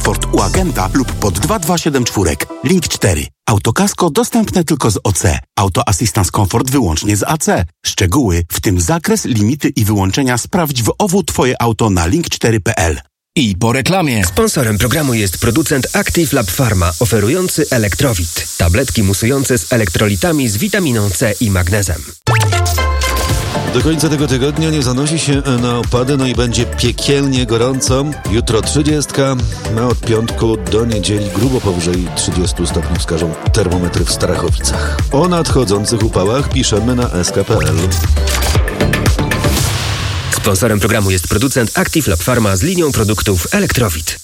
komfort u agenta lub pod 2274. Link 4. Autokasko dostępne tylko z OC. Auto Assistance Comfort wyłącznie z AC. Szczegóły, w tym zakres, limity i wyłączenia sprawdź w OWU Twoje auto na link4.pl. I po reklamie. Sponsorem programu jest producent Active Lab Pharma, oferujący Elektrowit. Tabletki musujące z elektrolitami z witaminą C i magnezem. Do końca tego tygodnia nie zanosi się na opady, no i będzie piekielnie gorąco. Jutro 30, a od piątku do niedzieli grubo powyżej 30 stopni wskażą termometry w Starachowicach. O nadchodzących upałach piszemy na sk.pl. Sponsorem programu jest producent Active Lab Pharma z linią produktów Elektrowit.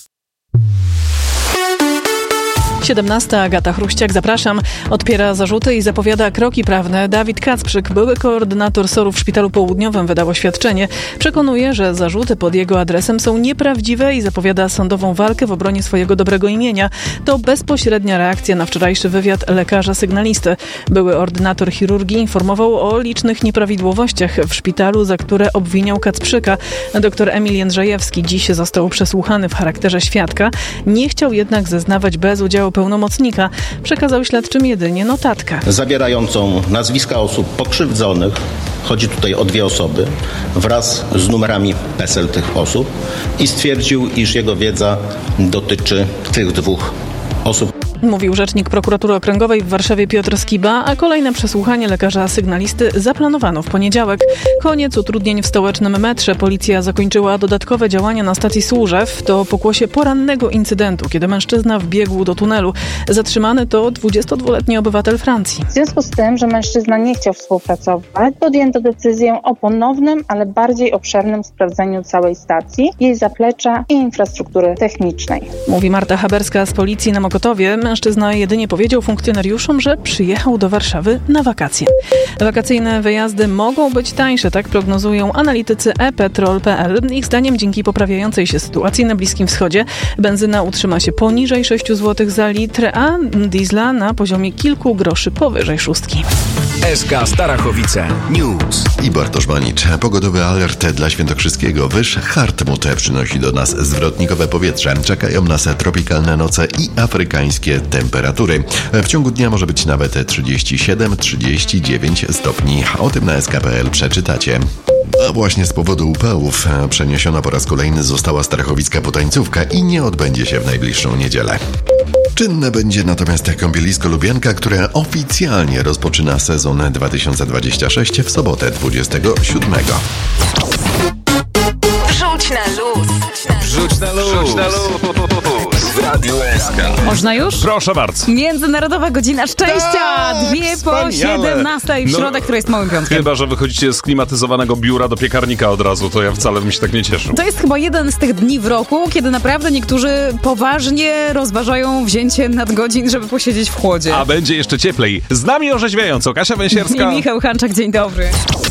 17. Agata Chruściak, zapraszam. Odpiera zarzuty i zapowiada kroki prawne. Dawid Kacprzyk, były koordynator SOR-u w Szpitalu Południowym, wydał oświadczenie. Przekonuje, że zarzuty pod jego adresem są nieprawdziwe i zapowiada sądową walkę w obronie swojego dobrego imienia. To bezpośrednia reakcja na wczorajszy wywiad lekarza sygnalisty. Były ordynator chirurgii informował o licznych nieprawidłowościach w szpitalu, za które obwiniał Kacprzyka. Dr Emil Jędrzejewski dziś został przesłuchany w charakterze świadka. Nie chciał jednak zeznawać bez udziału pełnomocnika. Przekazał śledczym jedynie notatkę zawierającą nazwiska osób pokrzywdzonych, chodzi tutaj o 2 osoby, wraz z numerami PESEL tych osób i stwierdził, iż jego wiedza dotyczy tych 2 osób. Mówił rzecznik prokuratury okręgowej w Warszawie Piotr Skiba, a kolejne przesłuchanie lekarza sygnalisty zaplanowano w poniedziałek. Koniec utrudnień w stołecznym metrze. Policja zakończyła dodatkowe działania na stacji Służew. To pokłosie porannego incydentu, kiedy mężczyzna wbiegł do tunelu. Zatrzymany to 22-letni obywatel Francji. W związku z tym, że mężczyzna nie chciał współpracować, podjęto decyzję o ponownym, ale bardziej obszernym sprawdzeniu całej stacji, jej zaplecza i infrastruktury technicznej. Mówi Marta Haberska z policji na Mokotowie. Mężczyzna jedynie powiedział funkcjonariuszom, że przyjechał do Warszawy na wakacje. Wakacyjne wyjazdy mogą być tańsze, tak prognozują analitycy ePetrol.pl. Ich zdaniem dzięki poprawiającej się sytuacji na Bliskim Wschodzie benzyna utrzyma się poniżej 6 zł za litr, a diesla na poziomie kilku groszy powyżej 6. SK Starachowice News. I Bartosz Banicz. Pogodowy alert dla Świętokrzyskiego. Wyż Hartmut przynosi do nas zwrotnikowe powietrze. Czekają nas tropikalne noce i afrykańskie temperatury. W ciągu dnia może być nawet 37-39 stopni. O tym na sk.pl przeczytacie. A właśnie z powodu upałów przeniesiona po raz kolejny została starachowicka potańcówka i nie odbędzie się w najbliższą niedzielę. Czynne będzie natomiast kąpielisko Lubianka, które oficjalnie rozpoczyna sezon 2026 w sobotę 27. Wrzuć na luz. Wrzuć na luz. Wrzuć na luz. W Radiu SK. Można już? Proszę bardzo. Międzynarodowa Godzina Szczęścia. 2 po 17 w środę, która jest małym piątkiem. Chyba że wychodzicie z klimatyzowanego biura do piekarnika od razu, to ja wcale bym się tak nie cieszył. To jest chyba jeden z tych dni w roku, kiedy naprawdę niektórzy poważnie rozważają wzięcie nadgodzin, żeby posiedzieć w chłodzie. A będzie jeszcze cieplej. Z nami orzeźwiająco Kasia Węsierska i Michał Hanczak, dzień dobry.